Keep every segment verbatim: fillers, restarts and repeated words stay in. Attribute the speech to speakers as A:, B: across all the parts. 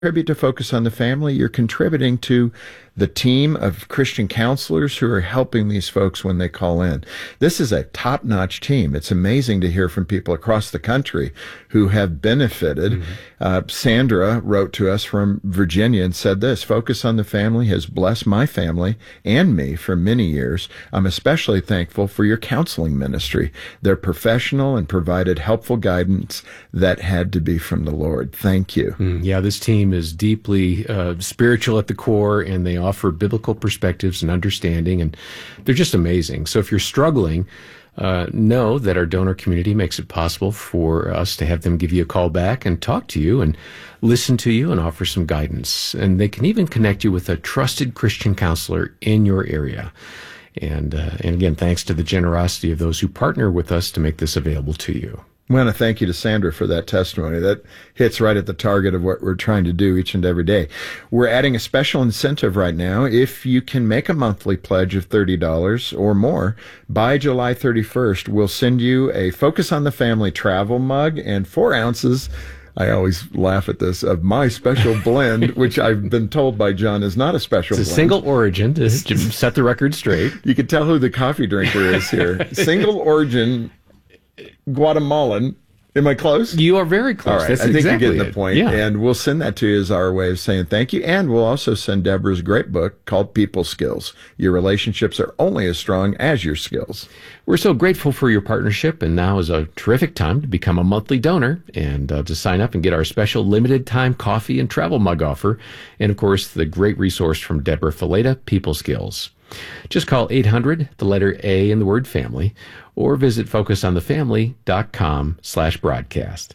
A: contribute to Focus on the Family, you're contributing to the team of Christian counselors who are helping these folks when they call in. This is a top-notch team. It's amazing to hear from people across the country who have benefited. Mm-hmm. Uh, Sandra wrote to us from Virginia and said this: Focus on the Family has blessed my family and me for many years. I'm especially thankful for your counseling ministry. They're professional and provided helpful guidance that had to be from the Lord. Thank you.
B: Mm, yeah, this team is deeply uh, spiritual at the core, and they offer biblical perspectives and understanding, and they're just amazing. So if you're struggling, uh, know that our donor community makes it possible for us to have them give you a call back and talk to you and listen to you and offer some guidance. And they can even connect you with a trusted Christian counselor in your area. And, uh, and again, thanks to the generosity of those who partner with us to make this available to you.
A: I want to thank you to Sandra for that testimony. That hits right at the target of what we're trying to do each and every day. We're adding a special incentive right now. If you can make a monthly pledge of thirty dollars or more, by July thirty-first, we'll send you a Focus on the Family travel mug and four ounces, I always laugh at this, of my special blend, which I've been told by John is not a special blend.
B: It's a single origin, to set the record straight.
A: You can tell who the coffee drinker is here. Single origin Guatemalan. Am I close?
B: You are very close.
A: All right.
B: That's
A: I think
B: exactly
A: you're getting the point.
B: Yeah.
A: And we'll send that to you as our way of saying thank you. And we'll also send Deborah's great book called People Skills. Your relationships are only as strong as your skills.
B: We're so grateful for your partnership, and now is a terrific time to become a monthly donor and uh, to sign up and get our special limited time coffee and travel mug offer. And, of course, the great resource from Deborah Fileta, People Skills. Just call eight hundred, the letter A in the word family, or visit focusonthefamily.com slash broadcast.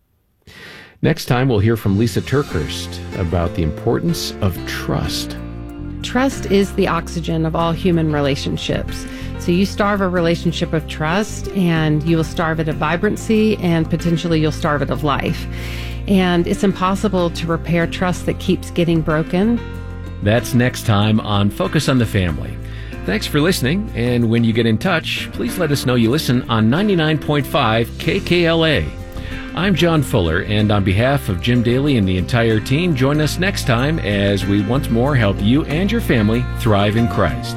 B: Next time, we'll hear from Lisa Turkhurst about the importance of trust.
C: Trust is the oxygen of all human relationships. So you starve a relationship of trust, and you will starve it of vibrancy, and potentially you'll starve it of life. And it's impossible to repair trust that keeps getting broken.
B: That's next time on Focus on the Family. Thanks for listening, and when you get in touch, please let us know you listen on ninety-nine point five K K L A. I'm John Fuller, and on behalf of Jim Daly and the entire team, join us next time as we once more help you and your family thrive in Christ.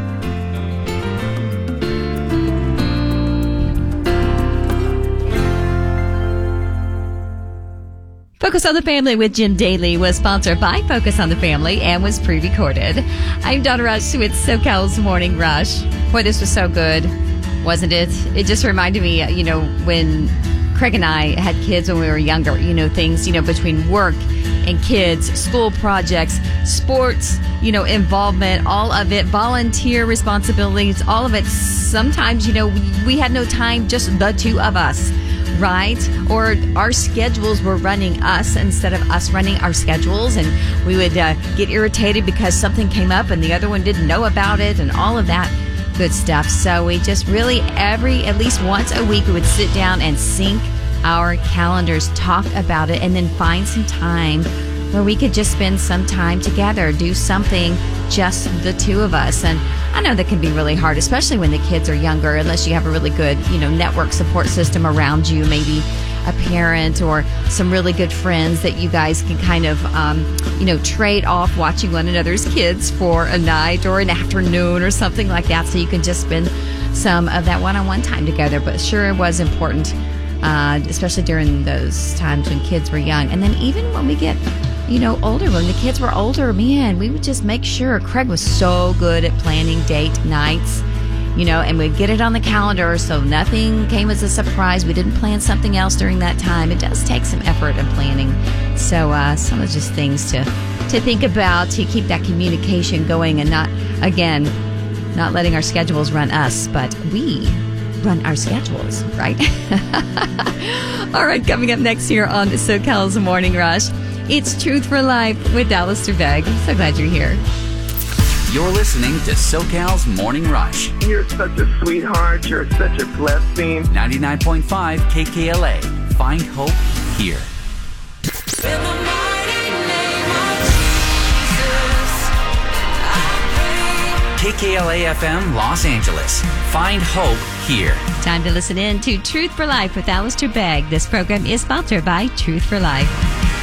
D: Focus on the Family with Jim Daly was sponsored by Focus on the Family and was pre-recorded. I'm Donna Rush with SoCal's Morning Rush. Boy, this was so good, wasn't it? It just reminded me, you know, when Craig and I had kids when we were younger, you know, things, you know, between work and kids, school projects, sports, you know, involvement, all of it, volunteer responsibilities, all of it. Sometimes, you know, we, we had no time, just the two of us. Right? Or our schedules were running us instead of us running our schedules, and we would uh, get irritated because something came up and the other one didn't know about it and all of that good stuff. So we just really every, at least once a week, we would sit down and sync our calendars, talk about it, and then find some time where we could just spend some time together, do something just the two of us. And I know that can be really hard, especially when the kids are younger, unless you have a really good, you know, network support system around you, maybe a parent or some really good friends that you guys can kind of, um, you know, trade off watching one another's kids for a night or an afternoon or something like that, so you can just spend some of that one-on-one time together. But sure, it was important, uh, especially during those times when kids were young. And then even when we get, you know, older, when the kids were older, man, we would just make sure. Craig was so good at planning date nights, you know, and we'd get it on the calendar so nothing came as a surprise. We didn't plan something else during that time. It does take some effort and planning. So uh, some of just things to, to think about to keep that communication going and not, again, not letting our schedules run us, but we run our schedules, right? All right, coming up next here on SoCal's Morning Rush, it's Truth for Life with Alistair Begg. So glad you're here.
E: You're listening to SoCal's Morning Rush.
F: You're such a sweetheart. You're such a blessing.
E: ninety-nine point five K K L A. Find hope here.
G: In the mighty name of Jesus, I
E: K K L A F M Los Angeles. Find hope here.
D: Time to listen in to Truth for Life with Alistair Begg. This program is sponsored by Truth for Life.